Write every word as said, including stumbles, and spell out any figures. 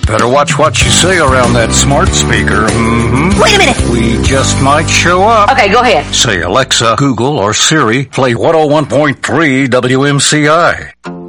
better watch what you say around that smart speaker. Mm-hmm. Wait a minute. We just might show up. Okay, go ahead. Say, Alexa, Google, or Siri, play one oh one point three W M C I.